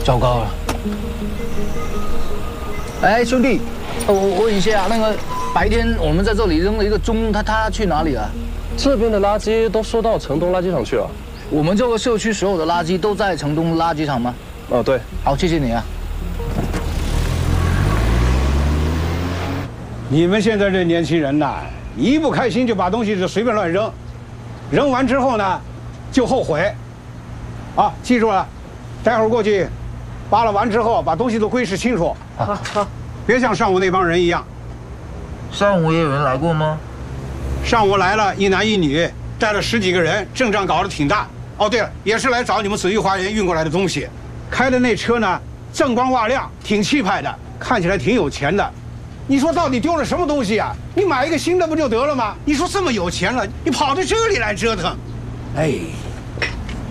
糟糕了！哎，兄弟，我问一下，那个白天我们在这里扔了一个钟，他去哪里了？ 这边的垃圾都收到城东垃圾场去了。 我们这个社区所有的垃圾都在城东垃圾场吗？ 哦，对。 好，谢谢你啊。 你们现在这年轻人呐，一不开心就把东西就随便乱扔，扔完之后呢，就后悔。啊，记住了，待会儿过去，扒拉完之后把东西都归置清楚。好，别像上午那帮人一样。 上午也有人来过吗？ 上午来了一男一女，带了10几个人，阵仗搞得挺大。哦，对了，也是来找你们紫玉花园运过来的东西。开的那车呢，锃光瓦亮，挺气派的，看起来挺有钱的。你说到底丢了什么东西啊？你买一个新的不就得了吗？你说这么有钱了，你跑到这里来折腾，哎。